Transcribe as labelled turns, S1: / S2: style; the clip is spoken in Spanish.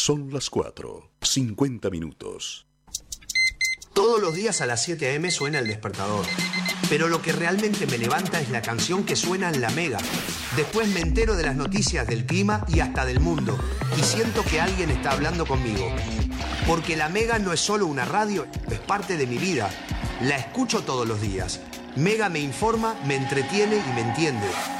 S1: Son las 4:50.
S2: Todos los días a las 7 a.m. suena el despertador. Pero lo que realmente me levanta es la canción que suena en La Mega. Después me entero de las noticias del clima y hasta del mundo. Y siento que alguien está hablando conmigo. Porque La Mega no es solo una radio, es parte de mi vida. La escucho todos los días. Mega me informa, me entretiene y me entiende.